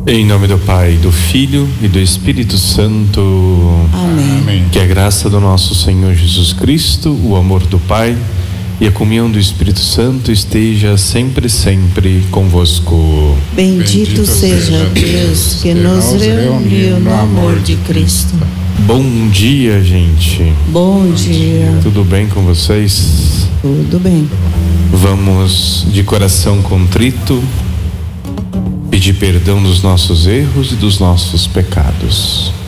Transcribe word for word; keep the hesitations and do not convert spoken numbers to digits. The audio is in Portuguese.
Em nome do Pai, do Filho e do Espírito Santo. Amém. Amém. Que a graça do nosso Senhor Jesus Cristo, o amor do Pai e a comunhão do Espírito Santo esteja sempre, sempre convosco. Bendito, Bendito seja Deus que nos reuniu no amor de Cristo. Bom dia, gente. Bom dia. Tudo bem com vocês? Tudo bem. Vamos de coração contrito pedir perdão dos nossos erros e dos nossos pecados.